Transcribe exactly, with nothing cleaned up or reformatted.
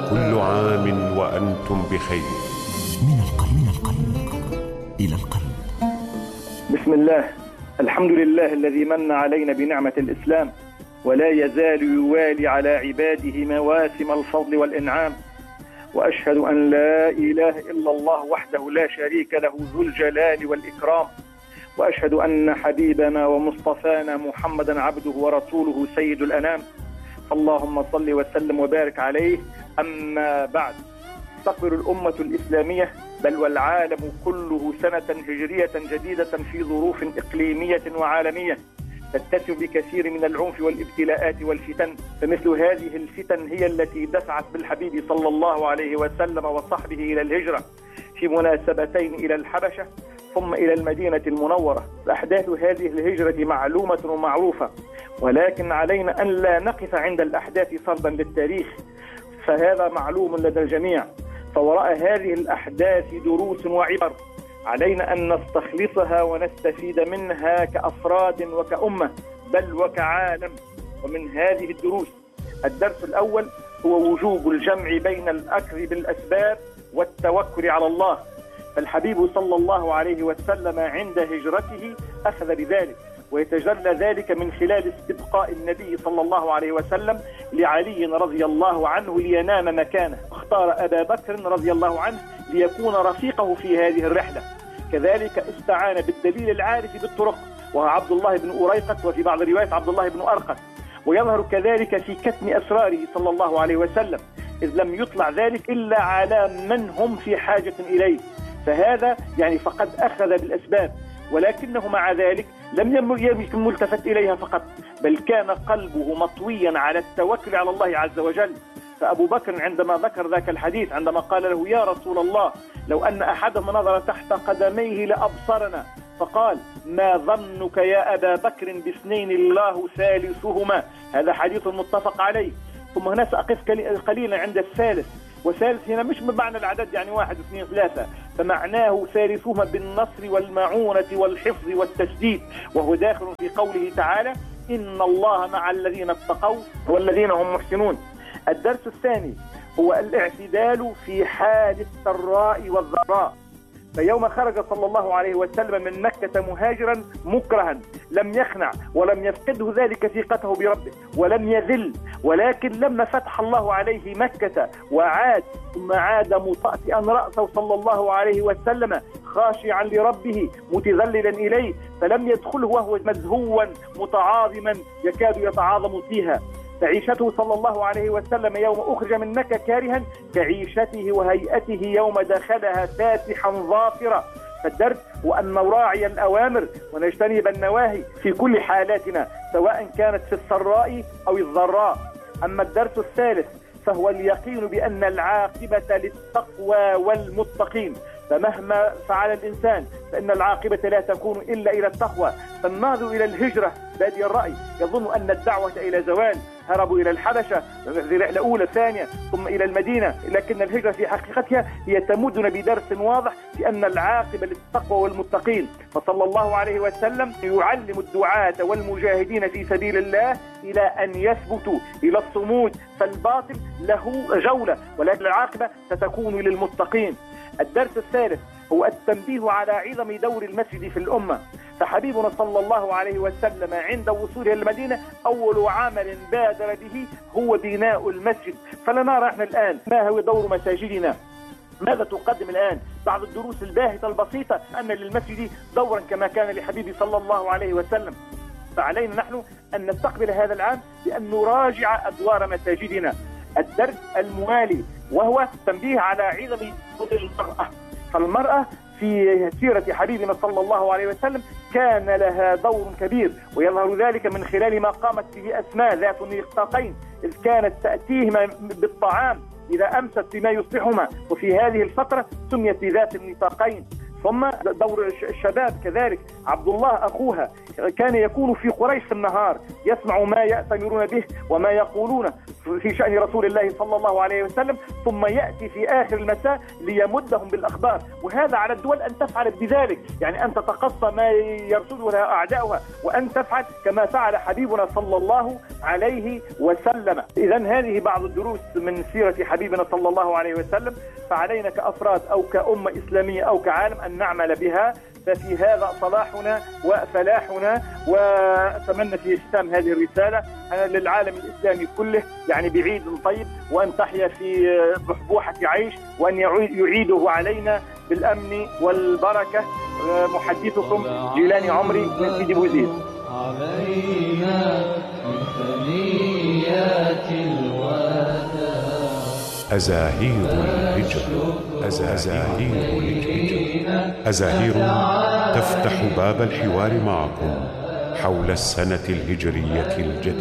كل عام وأنتم بخير. من القلب من القلب إلى القلب. بسم الله، الحمد لله الذي من علينا بنعمة الإسلام، ولا يزال يوالي على عباده مواسم الفضل والإنعام. وأشهد أن لا إله إلا الله وحده لا شريك له ذو الجلال والإكرام. وأشهد أن حبيبنا ومصطفانا محمدا عبده ورسوله سيد الأنام، اللهم صل وسلم وبارك عليه. أما بعد، تقبل الأمة الإسلامية بل والعالم كله سنة هجرية جديدة في ظروف إقليمية وعالمية تتسم بكثير من العنف والابتلاءات والفتن. فمثل هذه الفتن هي التي دفعت بالحبيب صلى الله عليه وسلم وصحبه إلى الهجرة في مناسبتين إلى الحبشة ثم إلى المدينة المنورة. فأحداث هذه الهجرة معلومة ومعروفة، ولكن علينا أن لا نقف عند الأحداث فرضا للتاريخ، فهذا معلوم لدى الجميع. فوراء هذه الأحداث دروس وعبر علينا أن نستخلصها ونستفيد منها كأفراد وكأمة بل وكعالم. ومن هذه الدروس الدرس الأول هو وجوب الجمع بين الأخذ بالأسباب والتوكل على الله. فالحبيب صلى الله عليه وسلم عند هجرته أخذ بذلك، ويتجلى ذلك من خلال استبقاء النبي صلى الله عليه وسلم لعلي رضي الله عنه لينام مكانه، اختار أبا بكر رضي الله عنه ليكون رفيقه في هذه الرحلة. كذلك استعان بالدليل العارف بالطرق، وهو عبد الله بن أريقط، وفي بعض الروايات عبد الله بن أرقط. ويظهر كذلك في كتم أسراره صلى الله عليه وسلم، إذ لم يطلع ذلك إلا على من هم في حاجة إليه. فهذا يعني فقد أخذ بالأسباب، ولكنه مع ذلك لم يكن ملتفت إليها فقط، بل كان قلبه مطويا على التوكل على الله عز وجل. فأبو بكر عندما ذكر ذاك الحديث عندما قال له: يا رسول الله، لو أن أحدهم نظر تحت قدميه لأبصرنا، فقال: ما ظنك يا أبا بكر باثنين الله ثالثهما. هذا حديث متفق عليه. ثم هنا سأقف قليلا عند الثالث، وثالث هنا مش بمعنى العدد يعني واحد اثنين ثلاثة، فمعناه ثالثهما بالنصر والمعونة والحفظ والتسديد، وهو داخل في قوله تعالى: إن الله مع الذين اتقوا والذين هم محسنون. الدرس الثاني هو الاعتدال في حال السراء والضراء. فيوم خرج صلى الله عليه وسلم من مكة مهاجرا مكرها لم يخنع ولم يفقده ذلك ثقته بربه ولم يذل، ولكن لما فتح الله عليه مكة وعاد ثم عاد مطأطئا رأسه صلى الله عليه وسلم خاشعا لربه متذللا إليه، فلم يدخله وهو مزهوا متعاظما يكاد يتعاظم فيها. فعيشته صلى الله عليه وسلم يوم أخرج من مكة كارها كعيشته وهيئته يوم دخلها فاتحا ظافرا. فالدرس هو أن نراعي الأوامر ونجتنب النواهي في كل حالاتنا، سواء كانت في السراء أو الضراء. أما الدرس الثالث فهو اليقين بأن العاقبة للتقوى والمتقين، فمهما فعل الإنسان فإن العاقبة لا تكون إلا إلى التقوى. فالناظر إلى الهجرة بادي الرأي يظن أن الدعوة إلى زوال، هربوا إلى الحبشة في رحلة أولى ثانية ثم إلى المدينة، لكن الهجرة في حقيقتها هي تمدنا بدرس واضح في أن العاقبة للتقوى والمتقين. فصلى الله عليه وسلم يعلم الدعاة والمجاهدين في سبيل الله إلى أن يثبتوا إلى الصمود، فالباطل له جولة ولكن العاقبة ستكون للمتقين. الدرس الثالث هو التنبيه على عظم دور المسجد في الأمة. فحبيبنا صلى الله عليه وسلم عند وصوله المدينة أول عمل بادر به هو بناء المسجد. فلنرى احنا الآن ما هو دور مساجدنا، ماذا تقدم الآن. بعض الدروس الباهتة البسيطة أن للمسجد دورا كما كان لحبيبي صلى الله عليه وسلم. فعلينا نحن أن نستقبل هذا العام بأن نراجع أدوار مساجدنا. الدرس الموالي وهو تنبيه على عظم دور المرأة. فالمرأة في سيرة حبيبنا صلى الله عليه وسلم كان لها دور كبير، ويظهر ذلك من خلال ما قامت به أسماء ذات النطاقين، إذ كانت تأتيهما بالطعام إذا أمست بما يصلحهما، وفي هذه الفترة سميت بذات النطاقين. ثم دور الشباب كذلك. عبد الله أخوها كان يكون في قريش في النهار يسمع ما يأتمرون به وما يقولون في شأن رسول الله صلى الله عليه وسلم، ثم يأتي في آخر المساء ليمدهم بالأخبار. وهذا على الدول أن تفعل بذلك، يعني أن تتقصى ما يرصدها أعداؤها، وأن تفعل كما فعل حبيبنا صلى الله عليه وسلم. إذن هذه بعض الدروس من سيرة حبيبنا صلى الله عليه وسلم، فعلينا كأفراد أو كأمة إسلامية أو كعالم أن نعمل بها، ففي هذا صلاحنا وفلاحنا. وأتمنى في ختام هذه الرسالة للعالم الإسلامي كله يعني بعيد طيب، وأن تحيا في بحبوحة عيش، وأن يعيده علينا بالأمن والبركة. محدثكم جيلاني عمري من سيدي بوزيد. علينا من ثنيات الوداع أزاهير الهجرة، أزاهير الهجرة، أزاهير تفتح باب الحوار معكم حول السنة الهجرية الجديدة.